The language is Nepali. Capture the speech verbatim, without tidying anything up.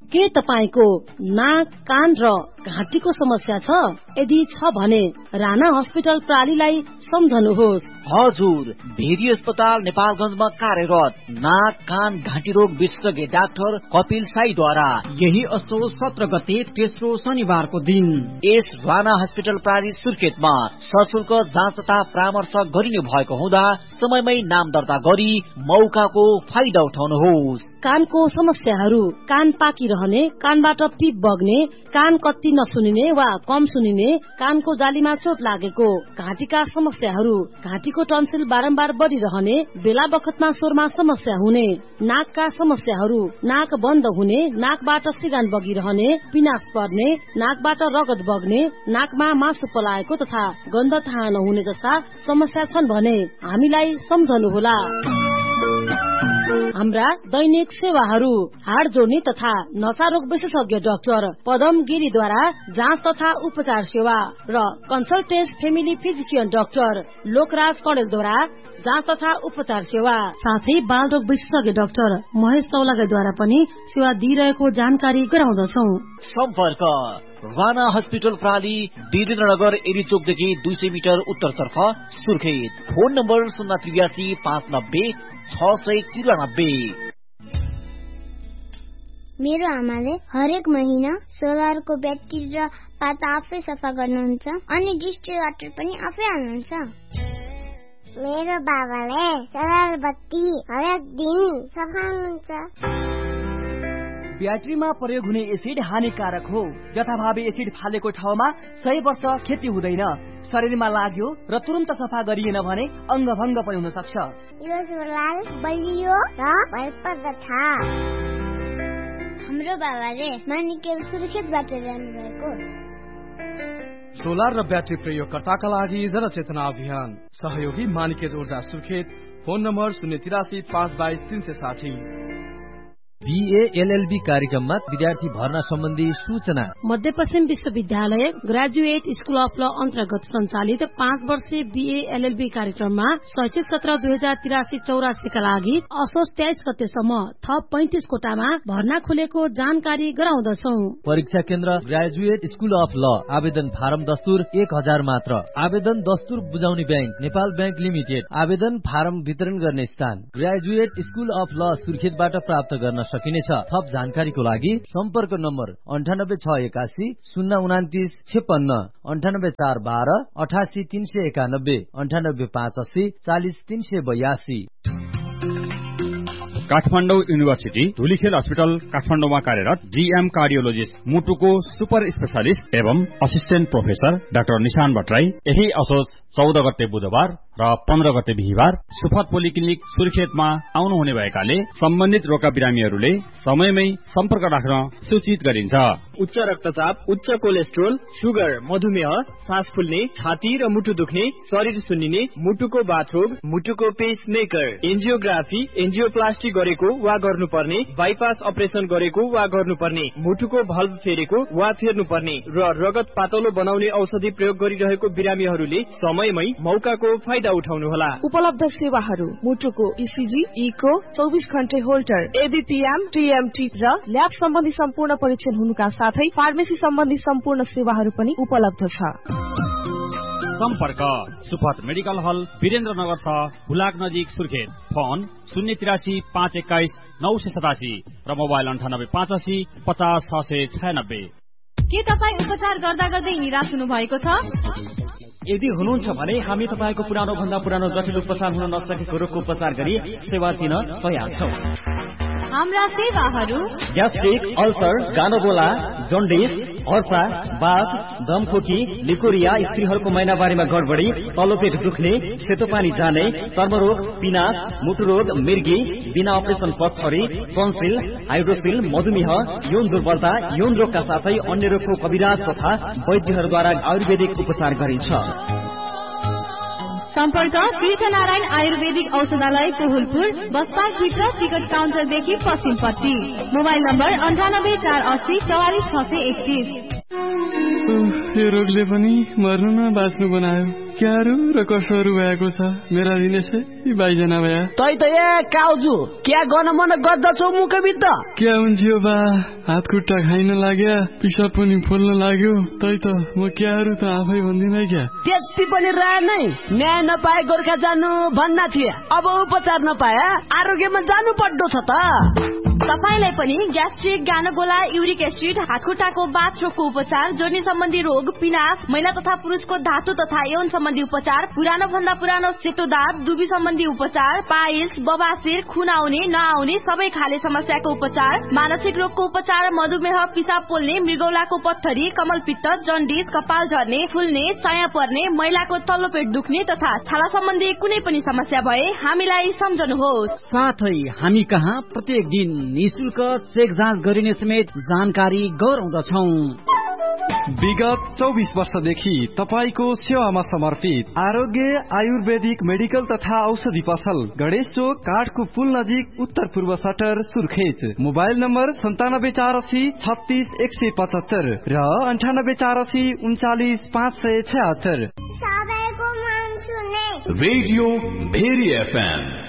के तपाईको नाक, कान र घाँटीको समस्या छ? यदि छ भने राणा हस्पिटल प्रालीलाई सम्झनुहोस्। हजुर, भेरी अस्पताल नेपालगञ्जमा कार्यरत नाक, कान, घाँटी रोग विशेषज्ञ डाक्टर कपिल साईद्वारा यही असोज सत्र गते तेस्रो शनिबारको दिन यस राणा हस्पिटल प्राली सुर्खेतमा सशुल्क जाँच तथा परामर्श गरिने भएको हुँदा समयमै नाम दर्ता गरी मौकाको फाइदा उठाउनुहोस्। कानको समस्याहरू, कान पाकिरहने, कानबाट पिप बग्ने, कान कति नसुनिने वा कम सुनिने, कानको जालीमा चोट लागेको, घाँटीका समस्याहरू, घाँटीको टन्सिल बारम्बार बढिरहने, बेला बखतमा स्वरमा समस्या हुने, नाकका समस्याहरू, नाक बन्द हुने, नाकबाट सिगान बगिरहने, पिनास पर्ने, नाकबाट रगत बग्ने, नाकमा मासु पलाएको तथा गन्ध थाहा नहुने जस्ता समस्या छन् भने हामीलाई सम्झनुहोला। हाम्रा दैनिक सेवाहरू हाड जोड्ने तथा नशा रोग विशेषज्ञ डाक्टर पदम गिरीद्वारा जाँच तथा उपचार सेवा र कन्सल्टेन्स फेमिली फिजिशियन डाक्टर लोकराज कडेलद्वारा जाँच तथा उपचार सेवा, साथै बाल रोग विशेषज्ञ डाक्टर महेश तौलागाईद्वारा पनि सेवा दिइरहेको जानकारी गराउँदछौ। सम्पर्क राणा हस्पिटल प्राली, वीरेन्द्रनगर एरीचोकदेखि दुई सय मिटर उत्तरतर्फ सुर्खेत। फोन नम्बर शून्य त्रियासी पाँच नब्बे छ सय त्रियानब्बे। मेरो आमाले हरेक महिना सोलरको ब्याट्री र पाता आफै सफा गर्नुहुन्छ अनि डिस्ट्रिक्ट वाटर पनि आफै हाल्नुहुन्छ। मेरो बाबाले सोलर बत्ती हरेक दिन सफा हाल्नुहुन्छ। ब्याट्रीमा प्रयोग हुने एसिड हानिकारक हो। जथाभावी एसिड फालेको ठाउँमा सय वर्ष खेती हुँदैन। शरीरमा लाग्यो र तुरन्त सफा गरिएन भने अङ्गभङ्ग पनि हुन सक्छ। यो सोलर बलियो र भरपर्दो छ। हाम्रो बाबाले मानिकेल सुर्खेतबाट जानुभएको। सोलर र ब्याट्री प्रयोगकर्ताका लागि जनचेतना अभियान, सहयोगी मानिकेज ऊर्जा सुर्खेत। फोन नम्बर शून्य तिरासी पाँच बाइस तीन सय साठी। बीए एलएलबी कार्यक्रममा विद्यार्थी भर्ना सम्बन्धी सूचना। मध्यपश्चिम विश्वविद्यालय ग्रेजुएट स्कुल अफ ल अन्तर्गत सञ्चालित पाँच वर्षीय बीए एलएलबी कार्यक्रममा शैक्षिक सत्र दुई हजार तिरासी चौरासीका लागि असोज तेइस गतेसम्म थप पैंतिस कोटामा भर्ना खुलेको जानकारी गराउँदछौ। परीक्षा केन्द्र ग्रेजुएट स्कुल अफ ल। आवेदन फारम दस्तुर एक हजार मात्र। आवेदन दस्तुर बुझाउने ब्याङ्क नेपाल ब्याङ्क लिमिटेड। आवेदन फारम वितरण गर्ने स्थान ग्रेजुएट स्कुल अफ ल सुर्खेतबाट प्राप्त गर्न सकिनेछ। थप जानकारीको लागि सम्पर्क नम्बर अन्ठानब्बे छ एकासी शून्य उनातिस छेपन्न, अन्ठानब्बे चार बाह्र अठासी तीन सय एकानब्बे, अन्ठानब्बे पाँच अस्सी चालिस तीन सय बयासी। काठमाडौँ युनिभर्सिटी धुलीखेल अस्पताल काठमाडौँमा कार्यरत जीएम कार्डियोलोजिस्ट मुटुको सुपर स्पेशलिस्ट एवं असिस्टेन्ट प्रोफेसर डाक्टर निशान भट्टराई यही असोज चौध गते बुधबार र पन्ध्र गते बिहिबार सुफत पोलिक्लिनिक सुर्खेतमा आउनुहुने भएकाले सम्बन्धित रोगका बिरामीहरूले समयमै सम्पर्क राख्न सूचित गरिन्छ। उच्च रक्तचाप, उच्च कोलेस्ट्रोल, सुगर, मधुमेह, सास फुल्ने, छाती र मुटु दुख्ने, शरीर सुन्निने, मुटुको बाथरोग, मुटुको पेसमेकर, एन्जियोग्राफी, एन्जियोप्लास्टी गरेको वा गर्नुपर्ने, बाइपास अपरेसन गरेको वा गर्नुपर्ने, मुटुको भल्भ फेरेको वा फेर्नुपर्ने र रगत पातलो बनाउने औषधि प्रयोग गरिरहेको बिरामीहरूले समयमै मौकाको फाइदा उठाउनुहोला। उपलब्ध सेवाहरू मुटुको इसिजी, इको, चौबिस घण्टे होल्टर, एबीपीएम, टीएमटी र ल्याब सम्बन्धी सम्पूर्ण परीक्षण हुनुका साथै फार्मेसी सम्बन्धी सम्पूर्ण सेवाहरू पनि उपलब्ध छ। सम्पर्क सुफत मेडिकल हल, वीरेन्द्रनगर छ, हुलाक नजिक सुर्खेत। फोन शून्य तिरासी पाँच एक्काइस नौ सय सतासी र मोबाइल अन्ठानब्बे पाँच असी पचास छ सय छयानब्बे। के तपाईँ उपचार गर्दा गर्दै निराश हुनु भएको छ? यदि हुनुहुन्छ भने हामी तपाईँको पुरानो भन्दा पुरानो जटिल उपचार हुन नसकेको रोगको उपचार गरी सेवा दिन तयार छौं। हाम्रा सेवाहरू ग्यास्ट्रिक, अल्सर, गानोबोला, जन्डिस, हर्सा, बाथ, दमखोकी, लिकोरिया, स्त्रीहरूको महिनावारीमा गडबडी, तल्लो पेट दुख्ने, सेतो पानी जाने, चर्मरोग, पिनास, मुटुरोग, मिर्गी, बिना अपरेसन पथरी, टन्सिल, हाइड्रोसिल, मधुमेह, यौन दुर्बलता, यौन रोगका साथै अन्य रोगको कविराज तथा वैद्यहरूद्वारा आयुर्वेदिक उपचार गरिन्छ। सम्पर्क तीर्थनारायण आयुर्वेदिक औषधालय कोहुलपुर, बस पार्क भित्र टिकट काउन्टरदेखि पश्चिमपट्टि। मोबाइल नम्बर अन्ठानब्बे चार अस्सी चौवालिस छ सय एकतिस। यो रोगले पनि मर्नु न बाँच्नु बनायो। क्यारो र कसहरू भएको छ मेरा दिनेशे यी बाइजना भया तै त ए काउजु क्या गर्न मन गर्दछौ मुखबित क्या हुन्छ बा हात खुट्टा खाइन लाग्या पिसाब पनि फुल्न लाग्यो तै त म क्यारो त आफै भन्दिन क्या त्यति पनि रहे नै न्याय नपाए गोर्खा जानु भन्ना थिए अब उपचार नपाए आरोग्यमा जानु पर्दो छ त तपाईलाई पनि ग्यास्ट्रिक गानोगोला युरिक एसिड हातखुट्टाको बाथरोगको उपचार जोर्नी सम्बन्धी रोग पिनास महिला तथा पुरुषको धातु तथा यौन सम्बन्धी उपचार पुरानो भन्दा पुरानो सेतो दाँत दुबी सम्बन्धी उपचार पाइल्स बबासिर खुन आउने नआउने सबै खाले समस्याको उपचार मानसिक रोगको उपचार मधुमेह पिसाब पोल्ने मृगौलाको पत्थरी कमलपित्त जन्डिस कपाल झर्ने फुल्ने चाया पर्ने महिलाको तल्लो पेट दुख्ने तथा छाला सम्बन्धी कुनै पनि समस्या भए हामीलाई सम्झनुहोस्। साथै हामी कहाँ प्रत्येक दिन निशुल्क चेक जाँच गरिने समेत जानकारी गराउँदछौ। विगत चौबिस वर्षदेखि तपाईको सेवामा समर्पित आरोग्य आयुर्वेदिक मेडिकल तथा औषधि पसल गणेश चोक काठको पुल नजिक उत्तर पूर्व सटर सुर्खेत। मोबाइल नम्बर सन्तानब्बे चार असी छत्तीस एक सय पचहत्तर र अन्ठानब्बे चार असी उन्चालिस पाँच सय छहत्तर। Radio very FM